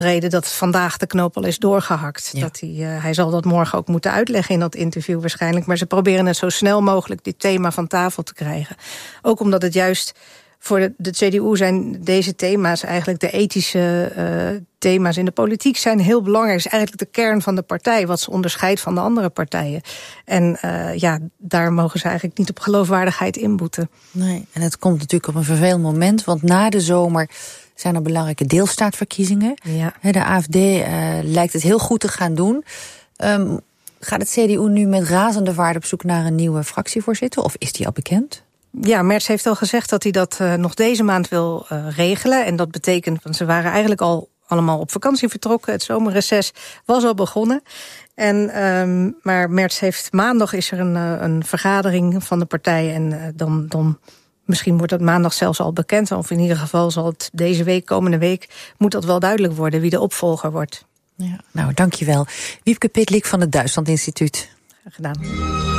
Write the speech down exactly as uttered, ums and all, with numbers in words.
reden dat vandaag de knoop al is doorgehakt. Ja. Dat hij, uh, hij zal dat morgen ook moeten uitleggen in dat interview waarschijnlijk. Maar ze proberen het zo snel mogelijk, dit thema, van tafel te krijgen. Ook omdat het juist voor de, de C D U zijn deze thema's, eigenlijk de ethische uh, thema's in de politiek, zijn heel belangrijk. Het is eigenlijk de kern van de partij, wat ze onderscheidt van de andere partijen. En uh, ja, daar mogen ze eigenlijk niet op geloofwaardigheid inboeten. Nee, en het komt natuurlijk op een vervelend moment, want na de zomer zijn er belangrijke deelstaatverkiezingen. Ja. De A F D uh, lijkt het heel goed te gaan doen. Um, gaat het C D U nu met razende vaart op zoek naar een nieuwe fractievoorzitter? Of is die al bekend? Ja, Merz heeft al gezegd dat hij dat uh, nog deze maand wil uh, regelen. En dat betekent, want ze waren eigenlijk al allemaal op vakantie vertrokken. Het zomerreces was al begonnen. En, um, maar Merz heeft maandag is er een, uh, een vergadering van de partij. En uh, dan, dan misschien wordt dat maandag zelfs al bekend. Of in ieder geval zal het deze week, komende week, moet dat wel duidelijk worden wie de opvolger wordt. Ja, nou, dankjewel. Wiebke Pitlik van het Duitsland Instituut. Graag gedaan.